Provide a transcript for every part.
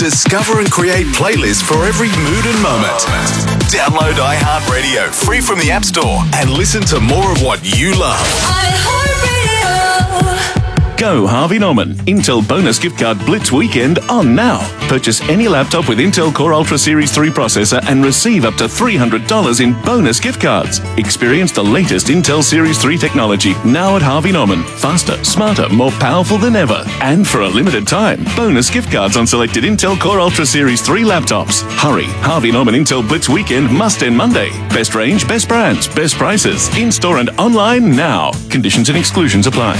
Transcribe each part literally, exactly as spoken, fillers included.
Discover and create playlists for every mood and moment. Download iHeartRadio free from the App Store and listen to more of what you love. iHeartRadio. Go Harvey Norman. Intel bonus gift card Blitz weekend on now. Purchase any laptop with Intel Core Ultra Series three processor and receive up to three hundred dollars in bonus gift cards. Experience the latest Intel Series three technology now at Harvey Norman. Faster, smarter, more powerful than ever. And for a limited time, bonus gift cards on selected Intel Core Ultra Series three laptops. Hurry. Harvey Norman Intel Blitz weekend must end Monday. Best range, best brands, best prices. In-store and online now. Conditions and exclusions apply.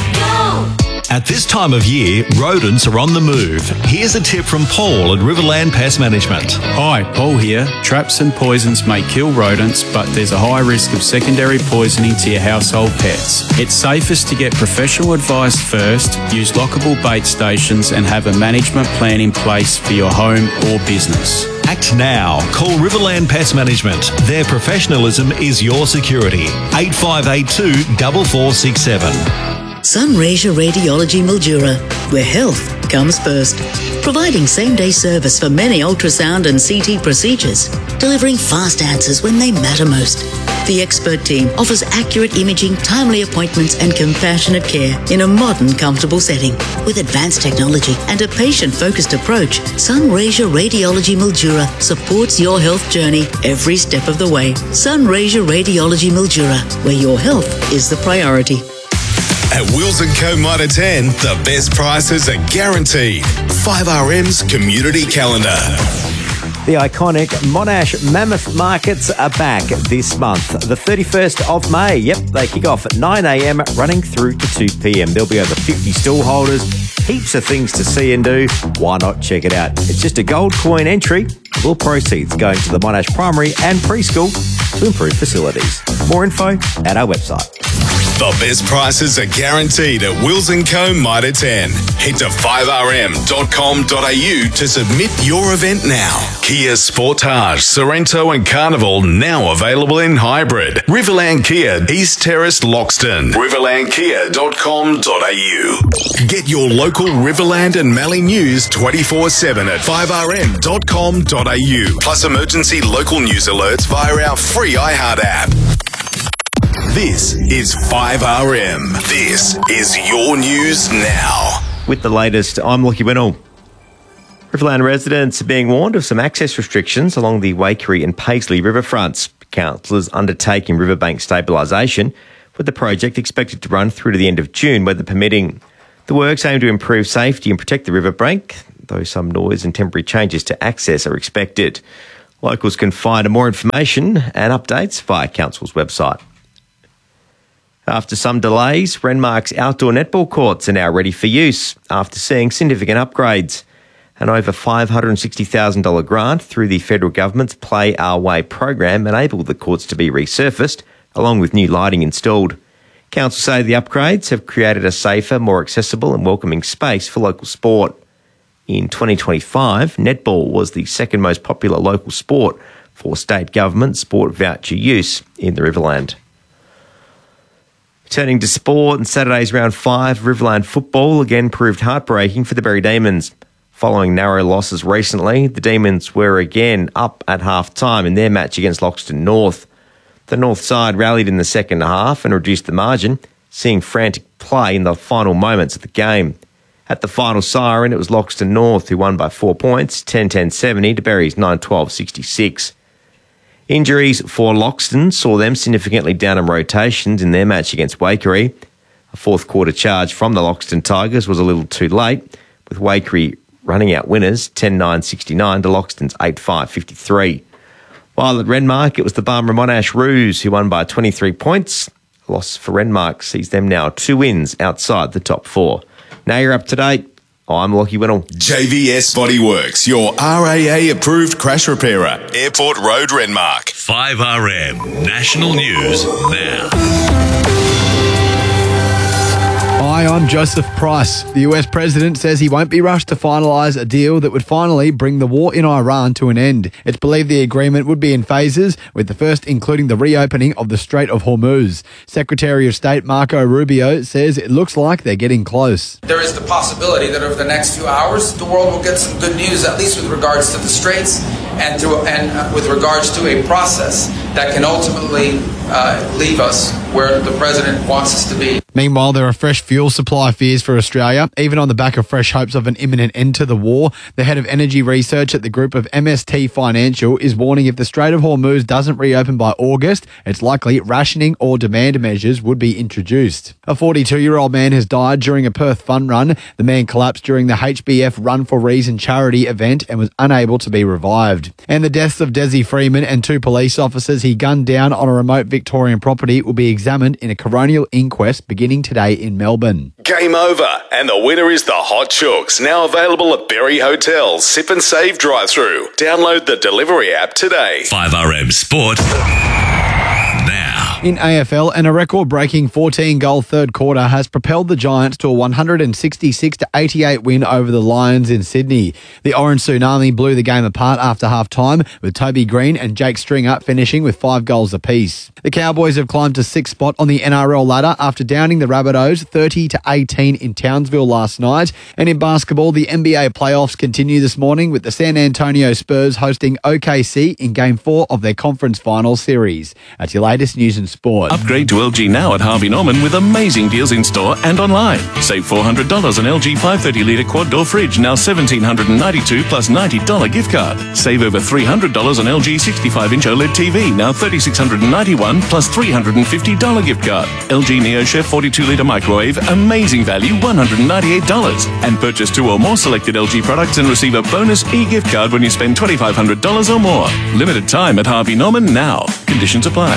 At this time of year, rodents are on the move. Here's a tip from Paul at Riverland Pest Management. Hi, Paul here. Traps and poisons may kill rodents, but there's a high risk of secondary poisoning to your household pets. It's safest to get professional advice first, use lockable bait stations, and have a management plan in place for your home or business. Act now. Call Riverland Pest Management. Their professionalism is your security. eight five eight two, four four six seven. Sunraysia Radiology Mildura, where health comes first. Providing same-day service for many ultrasound and C T procedures, delivering fast answers when they matter most. The expert team offers accurate imaging, timely appointments and compassionate care in a modern, comfortable setting. With advanced technology and a patient-focused approach, Sunraysia Radiology Mildura supports your health journey every step of the way. Sunraysia Radiology Mildura, where your health is the priority. At Wills and Co Mitre ten, the best prices are guaranteed. five R M's Community Calendar. The iconic Monash Mammoth Markets are back this month, the thirty-first of May. Yep, they kick off at nine a.m, running through to two p.m. There'll be over fifty stall holders, heaps of things to see and do. Why not check it out? It's just a gold coin entry. All proceeds going to the Monash Primary and Preschool to improve facilities. More info at our website. The best prices are guaranteed at Wills and Co Mitre ten. Head to five r m dot com dot a u to submit your event now. Kia Sportage, Sorrento and Carnival now available in hybrid. Riverland Kia, East Terrace, Loxton. riverland kia dot com dot a u. Get your local Riverland and Mallee news twenty-four seven at five r m dot com dot a u. Plus emergency local news alerts via our free iHeart app. This is five R M. This is your news now. With the latest, I'm Lockie Winnell. Riverland residents are being warned of some access restrictions along the Waikerie and Paisley riverfronts. Councillors undertaking riverbank stabilisation, with the project expected to run through to the end of June, weather permitting. The works aim to improve safety and protect the riverbank, though some noise and temporary changes to access are expected. Locals can find more information and updates via Council's website. After some delays, Renmark's outdoor netball courts are now ready for use after seeing significant upgrades. An over five hundred sixty thousand dollars grant through the federal government's Play Our Way program enabled the courts to be resurfaced, along with new lighting installed. Council say the upgrades have created a safer, more accessible and welcoming space for local sport. In twenty twenty-five, netball was the second most popular local sport for state government sport voucher use in the Riverland. Turning to sport, and Saturday's round five, Riverland football again proved heartbreaking for the Berry Demons. Following narrow losses recently, the Demons were again up at half-time in their match against Loxton North. The North side rallied in the second half and reduced the margin, seeing frantic play in the final moments of the game. At the final siren, it was Loxton North who won by four points, ten ten seventy to Berry's nine twelve sixty-six. Injuries for Loxton saw them significantly down in rotations in their match against Waikerie. A fourth quarter charge from the Loxton Tigers was a little too late, with Waikerie running out winners ten nine sixty-nine to Loxton's eight five fifty-three. While at Renmark, it was the Barmera Monash Roos who won by twenty-three points. A loss for Renmark sees them now two wins outside the top four. Now you're up to date. I'm Lockie Winnell. J V S Bodyworks, your R A A-approved crash repairer. Airport Road, Renmark. five R M National News now. Hi, I'm Joseph Price. The U S president says he won't be rushed to finalise a deal that would finally bring the war in Iran to an end. It's believed the agreement would be in phases, with the first including the reopening of the Strait of Hormuz. Secretary of State Marco Rubio says it looks like they're getting close. There is the possibility that over the next few hours, the world will get some good news, at least with regards to the straits and, to, and uh, with regards to a process that can ultimately uh, leave us where the president wants us to be. Meanwhile, there are fresh fuel supply fears for Australia, even on the back of fresh hopes of an imminent end to the war. The head of energy research at the group of M S T Financial is warning if the Strait of Hormuz doesn't reopen by August, it's likely rationing or demand measures would be introduced. A forty-two-year-old man has died during a Perth fun run. The man collapsed during the H B F Run for Reason charity event and was unable to be revived. And the deaths of Desi Freeman and two police officers he gunned down on a remote Victorian property will be examined in a coronial inquest beginning today in Melbourne. Game over, and the winner is the Hot Chooks, now available at Berry Hotel's Sip and Save drive-through. Download the delivery app today. five R M Sport. Now. In A F L, and a record-breaking fourteen-goal third quarter has propelled the Giants to a one hundred sixty-six to eighty-eight win over the Lions in Sydney. The Orange Tsunami blew the game apart after half-time, with Toby Green and Jake Stringer finishing with five goals apiece. The Cowboys have climbed to sixth spot on the N R L ladder after downing the Rabbitohs thirty to eighteen in Townsville last night. And in basketball, the N B A playoffs continue this morning with the San Antonio Spurs hosting O K C in Game four of their conference final series. That's your latest news and sport. Upgrade to L G now at Harvey Norman with amazing deals in store and online. Save four hundred dollars on L G five hundred thirty litre quad door fridge, now one thousand seven hundred ninety-two dollars plus ninety dollars gift card. Save over three hundred dollars on L G sixty-five inch OLED T V, now three thousand six hundred ninety-one dollars plus three hundred fifty dollars gift card. L G NeoChef forty-two litre microwave, amazing value, one hundred ninety-eight dollars. And purchase two or more selected L G products and receive a bonus e-gift card when you spend two thousand five hundred dollars or more. Limited time at Harvey Norman now. Conditions apply.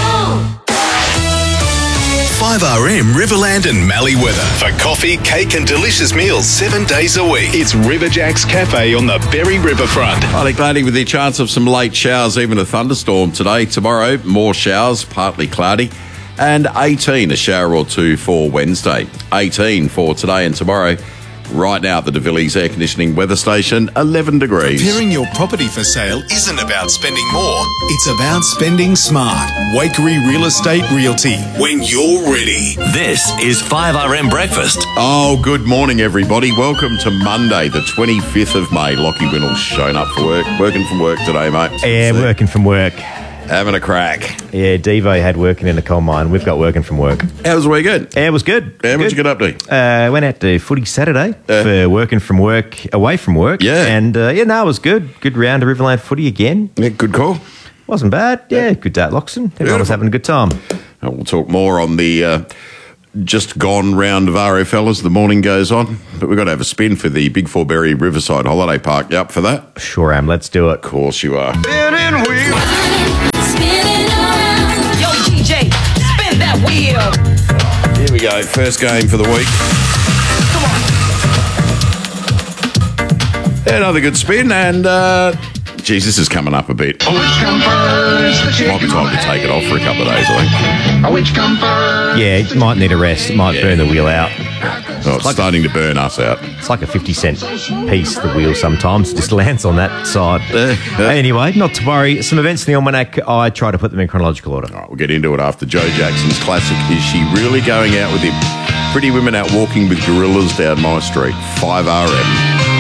five R M Riverland and Mallee weather. For coffee, cake and delicious meals seven days a week. It's Riverjack's Cafe on the Berry Riverfront. Partly cloudy with the chance of some late showers, even a thunderstorm today. Tomorrow, more showers, partly cloudy. And eighteen, a shower or two for Wednesday. eighteen for today and tomorrow. Right now at the De Villiers Air Conditioning Weather Station, eleven degrees. Preparing your property for sale isn't about spending more, it's about spending smart. Wakery Real Estate Realty, when you're ready. This is five R M Breakfast. Oh, good morning, everybody. Welcome to Monday, the twenty-fifth of May. Lockie Winnell's shown up for work. Working from work today, mate. Yeah, working from work. Having a crack. Yeah, Devo had working in the coal mine. We've got working from work. How was the weekend? Yeah, it was good. Yeah, what'd good. you get up to? Uh, went out to footy Saturday Uh, for working from work, away from work. Yeah. And uh, yeah, no, it was good. Good round of Riverland footy again. Yeah, good call. Wasn't bad. Yeah, good day at Loxton. Everyone was Beautiful. having a good time. And we'll talk more on the uh, just gone round of R F L as the morning goes on. But we've got to have a spin for the Big Four Berry Riverside Holiday Park. You up for that? Sure am. Let's do it. Of course you are. Here we go. First game for the week. Another good spin, and uh, geez, this is coming up a bit. Might be time to take it off for a couple of days, I think. Yeah, it might need a rest. It might Yeah. burn the wheel out. Oh, it's starting to burn us out. It's like a fifty cent piece, the wheel sometimes. It just lands on that side. Uh, uh. Anyway, not to worry. Some events in the almanac, I try to put them in chronological order. All right, we'll get into it after Joe Jackson's classic. Is she really going out with him? Pretty women out walking with gorillas down my street. five R M.